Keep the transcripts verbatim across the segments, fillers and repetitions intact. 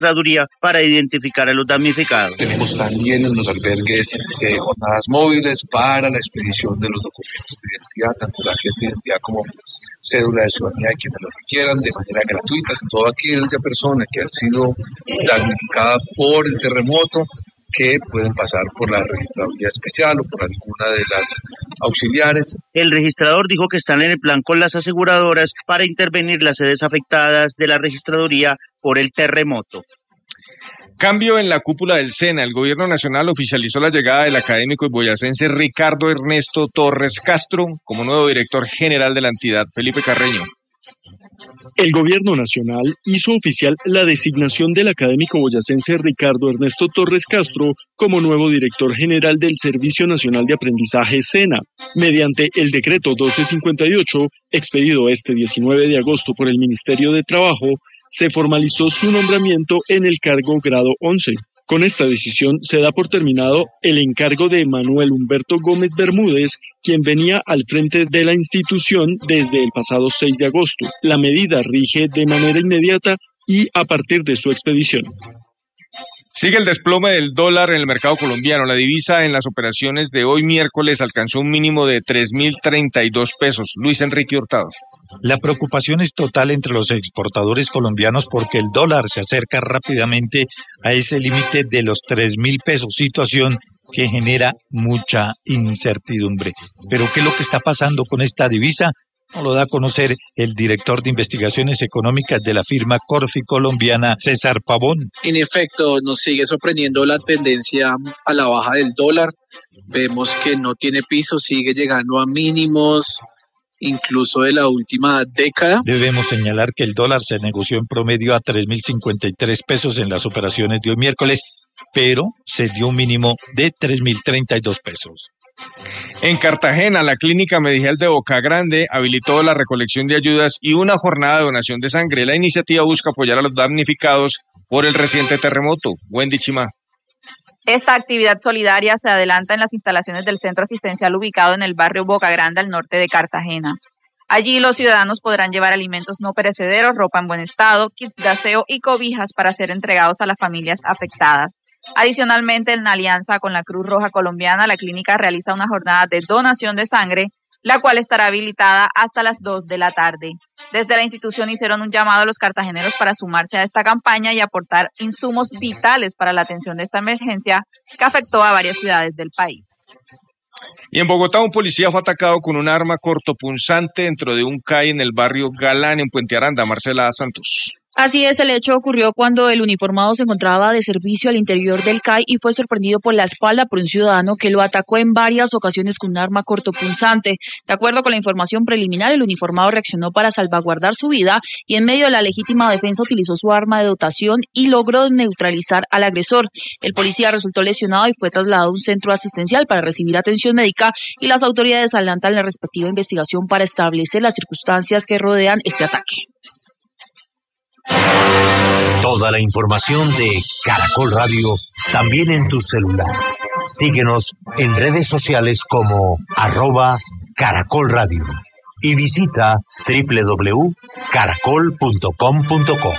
registraduría para identificar a los damnificados. Tenemos también en los albergues eh, jornadas móviles para la expedición de los documentos de identidad, tanto la tarjeta de identidad como cédula de ciudadanía de quienes lo requieran de manera gratuita. Toda aquella persona que ha sido damnificada por el terremoto, que pueden pasar por la registraduría especial o por alguna de las auxiliares. El registrador dijo que están en el plan con las aseguradoras para intervenir las sedes afectadas de la registraduría por el terremoto. Cambio en la cúpula del SENA. El gobierno nacional oficializó la llegada del académico y boyacense Ricardo Ernesto Torres Castro como nuevo director general de la entidad. Felipe Carreño. El Gobierno Nacional hizo oficial la designación del académico boyacense Ricardo Ernesto Torres Castro como nuevo director general del Servicio Nacional de Aprendizaje SENA, mediante el decreto doce cincuenta y ocho, expedido este diecinueve de agosto por el Ministerio de Trabajo. Se formalizó su nombramiento en el cargo grado once. Con esta decisión se da por terminado el encargo de Manuel Humberto Gómez Bermúdez, quien venía al frente de la institución desde el pasado seis de agosto. La medida rige de manera inmediata y a partir de su expedición. Sigue el desplome del dólar en el mercado colombiano. La divisa en las operaciones de hoy miércoles alcanzó un mínimo de tres mil treinta y dos pesos. Luis Enrique Hurtado. La preocupación es total entre los exportadores colombianos porque el dólar se acerca rápidamente a ese límite de los tres mil pesos, situación que genera mucha incertidumbre. Pero ¿qué es lo que está pasando con esta divisa? Nos lo da a conocer el director de investigaciones económicas de la firma Corfi colombiana, César Pavón. En efecto, nos sigue sorprendiendo la tendencia a la baja del dólar. Vemos que no tiene piso, sigue llegando a mínimos incluso de la última década. Debemos señalar que el dólar se negoció en promedio a tres mil cincuenta y tres pesos en las operaciones de hoy miércoles, pero se dio un mínimo de tres mil treinta y dos pesos. En Cartagena, la Clínica Medical de Boca Grande habilitó la recolección de ayudas y una jornada de donación de sangre. La iniciativa busca apoyar a los damnificados por el reciente terremoto. Wendy Chimá. Esta actividad solidaria se adelanta en las instalaciones del centro asistencial ubicado en el barrio Boca Grande, al norte de Cartagena. Allí los ciudadanos podrán llevar alimentos no perecederos, ropa en buen estado, kits de aseo y cobijas para ser entregados a las familias afectadas. Adicionalmente, en alianza con la Cruz Roja Colombiana, la clínica realiza una jornada de donación de sangre, la cual estará habilitada hasta las dos de la tarde. Desde la institución hicieron un llamado a los cartageneros para sumarse a esta campaña y aportar insumos vitales para la atención de esta emergencia que afectó a varias ciudades del país. Y en Bogotá, un policía fue atacado con un arma cortopunzante dentro de un C A I en el barrio Galán, en Puente Aranda. Marcela Santos. Así es, el hecho ocurrió cuando el uniformado se encontraba de servicio al interior del C A I y fue sorprendido por la espalda por un ciudadano que lo atacó en varias ocasiones con un arma cortopunzante. De acuerdo con la información preliminar, el uniformado reaccionó para salvaguardar su vida y en medio de la legítima defensa utilizó su arma de dotación y logró neutralizar al agresor. El policía resultó lesionado y fue trasladado a un centro asistencial para recibir atención médica y las autoridades adelantan la respectiva investigación para establecer las circunstancias que rodean este ataque. Toda la información de Caracol Radio también en tu celular. Síguenos en redes sociales como arroba Caracol Radio y visita doble u doble u doble u punto caracol punto com punto co.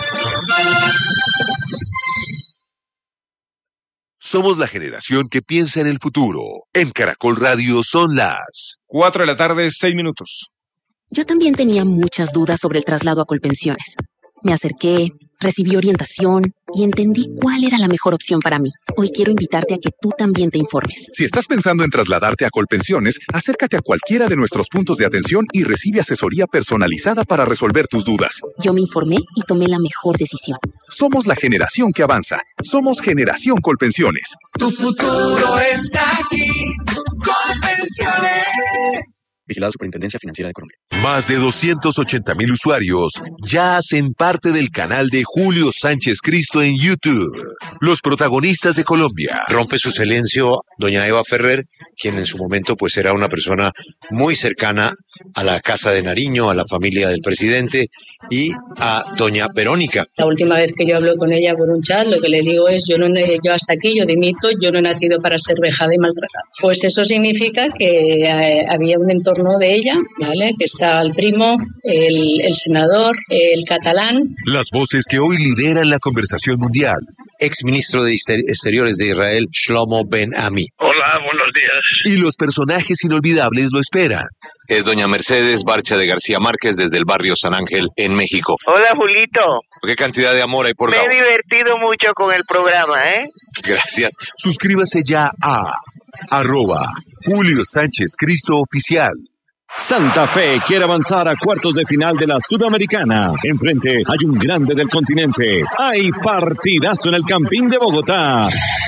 Somos la generación que piensa en el futuro. En Caracol Radio son las cuatro de la tarde, seis minutos. Yo también tenía muchas dudas sobre el traslado a Colpensiones. Me acerqué, recibí orientación y entendí cuál era la mejor opción para mí. Hoy quiero invitarte a que tú también te informes. Si estás pensando en trasladarte a Colpensiones, acércate a cualquiera de nuestros puntos de atención y recibe asesoría personalizada para resolver tus dudas. Yo me informé y tomé la mejor decisión. Somos la generación que avanza. Somos Generación Colpensiones. Tu futuro está aquí. Colpensiones. Vigilado Superintendencia Financiera de Colombia. Más de doscientos ochenta mil usuarios ya hacen parte del canal de Julio Sánchez Cristo en YouTube. Los protagonistas de Colombia. Rompe su silencio doña Eva Ferrer, quien en su momento pues era una persona muy cercana a la Casa de Nariño, a la familia del presidente y a doña Verónica. La última vez que yo hablo con ella por un chat, lo que le digo es, yo no yo hasta aquí, yo dimito, yo no he nacido para ser vejada y maltratada. Pues eso significa que eh, había un entorno entorno de ella, ¿vale? Que está el primo, el, el senador, el catalán. Las voces que hoy lideran la conversación mundial. Exministro de Exteriores de Israel, Shlomo Ben Ami. Hola, buenos días. Y los personajes inolvidables lo esperan. Es doña Mercedes Barcha de García Márquez desde el barrio San Ángel en México. Hola, Julito. ¿Qué cantidad de amor hay por Me Gabo? he divertido mucho con el programa, ¿eh? Gracias. Suscríbase ya a arroba Julio Sánchez Cristo Oficial. Santa Fe quiere avanzar a cuartos de final de la Sudamericana. Enfrente hay un grande del continente. Hay partidazo en el Campín de Bogotá.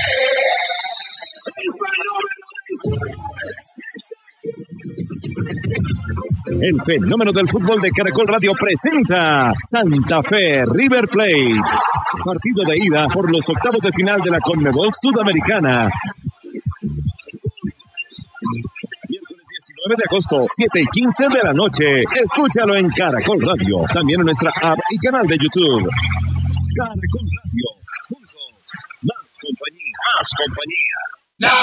El fenómeno del fútbol de Caracol Radio presenta Santa Fe River Plate. Partido de ida por los octavos de final de la Conmebol Sudamericana. Miércoles diecinueve de agosto, siete y quince de la noche. Escúchalo en Caracol Radio. También en nuestra app y canal de YouTube. Caracol Radio. Juntos. Más compañía. Más compañía.